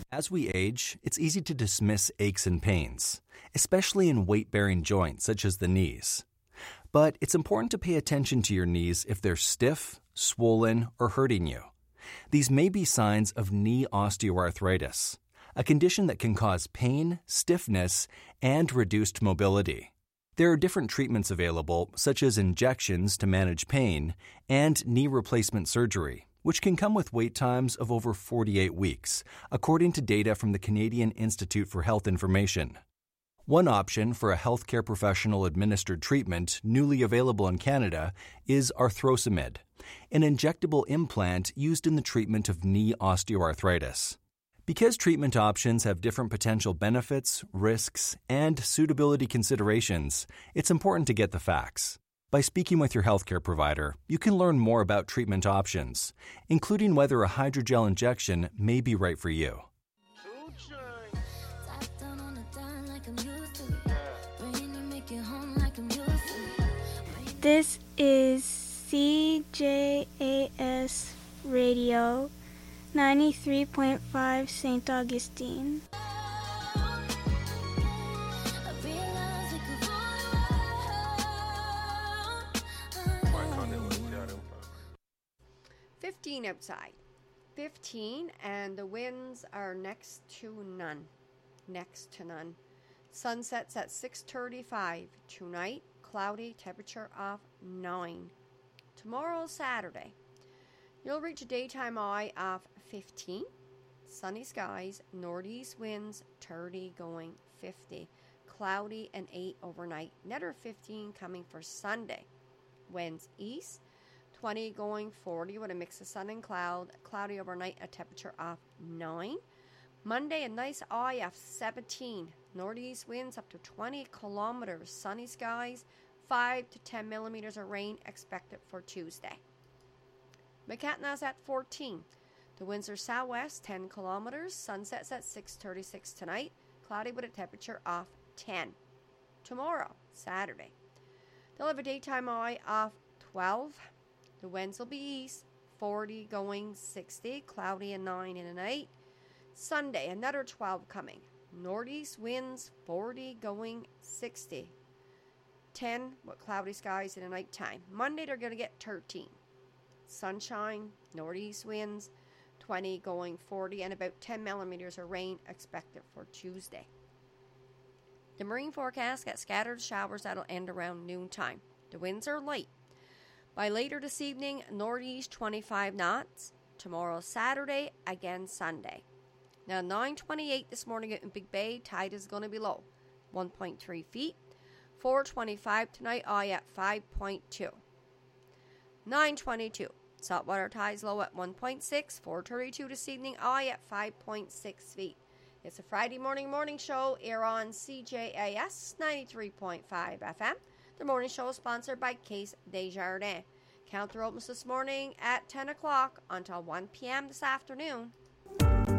As we age, it's easy to dismiss aches and pains, especially in weight-bearing joints such as the knees. But it's important to pay attention to your knees if they're stiff, swollen, or hurting you. These may be signs of knee osteoarthritis, a condition that can cause pain, stiffness, and reduced mobility. There are different treatments available, such as injections to manage pain and knee replacement surgery, which can come with wait times of over 48 weeks, according to data from the Canadian Institute for Health Information. One option for a healthcare professional-administered treatment newly available in Canada is Arthrosamid, an injectable implant used in the treatment of knee osteoarthritis. Because treatment options have different potential benefits, risks, and suitability considerations, it's important to get the facts. By speaking with your healthcare provider, you can learn more about treatment options, including whether a hydrogel injection may be right for you. This is CJAS Radio 93.5 St. Augustine. Outside 15, and the winds are next to none. Sunsets at 6:35 tonight. Cloudy, temperature of 9. Tomorrow, Saturday, you'll reach a daytime high of 15. Sunny skies, northeast winds 30 going 50. Cloudy and 8 overnight. Another 15 coming for Sunday. Winds east 20 going 40 with a mix of sun and cloud. Cloudy overnight, a temperature of 9. Monday, a nice high of 17. Northeast winds up to 20 kilometers. Sunny skies, 5 to 10 millimeters of rain expected for Tuesday. Macatna's at 14. The winds are southwest, 10 kilometers. Sunsets at 6:36 tonight. Cloudy with a temperature of 10. Tomorrow, Saturday, they'll have a daytime high of 12. The winds will be east, 40 going 60, cloudy and 9 in the night. Sunday, another 12 coming. Northeast winds, 40 going 60. 10 with cloudy skies in the night time. Monday, they're going to get 13. Sunshine, northeast winds, 20 going 40, and about 10 millimeters of rain expected for Tuesday. The marine forecast got scattered showers that'll end around noontime. The winds are light. By later this evening, northeast 25 knots. Tomorrow, Saturday, again Sunday. Now, 9:28 this morning in Big Bay, tide is going to be low, 1.3 feet. 4:25 tonight, high at 5.2. 9:22, saltwater tide's low at 1.6. 4:32 this evening, high at 5.6 feet. It's a Friday morning show here on CJAS 93.5 FM. The morning show is sponsored by Case Desjardins. Counter opens this morning at 10 o'clock until 1 p.m. this afternoon.